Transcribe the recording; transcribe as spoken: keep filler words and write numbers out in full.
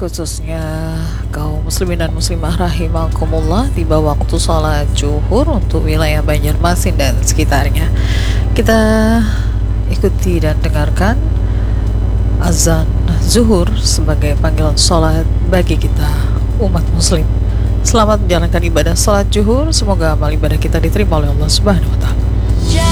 khususnya kaum muslimin dan muslimah rahimakumullah, tiba waktu sholat zuhur untuk wilayah Banjarmasin dan sekitarnya. Kita ikuti dan dengarkan azan zuhur sebagai panggilan sholat bagi kita umat muslim. Selamat menjalankan ibadah sholat zuhur. Semoga amal ibadah kita diterima oleh Allah Subhanahu wa Ta'ala.